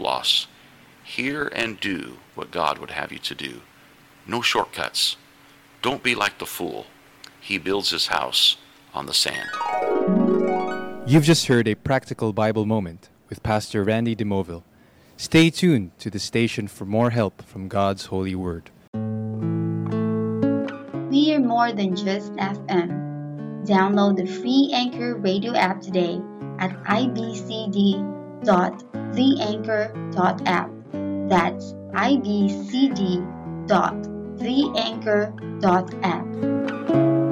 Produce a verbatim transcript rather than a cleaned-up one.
loss. Hear and do what God would have you to do. No shortcuts. Don't be like the fool. He builds his house on the sand. You've just heard a practical Bible moment with Pastor Randy DeMoville. Stay tuned to the station for more help from God's holy word. We are more than just F M. Download the free Anchor radio app today at i b c d dot the anchor dot app. That's i b c d dot the anchor dot app.